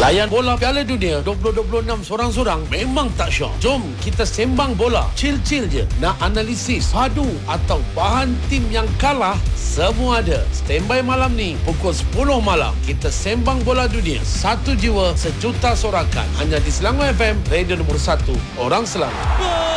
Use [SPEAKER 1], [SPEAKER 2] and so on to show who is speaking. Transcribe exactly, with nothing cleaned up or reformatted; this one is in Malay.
[SPEAKER 1] Layan bola Piala Dunia dua ribu dua puluh enam sorang-sorang memang tak syok. Jom kita sembang bola. Chill-chill je. Nak analisis, padu atau bahan tim yang kalah, semua ada. Standby malam ni pukul sepuluh malam. Kita sembang bola dunia. Satu jiwa, sejuta sorakan. Hanya di Selangor F M, radio nombor satu. Orang Selangor.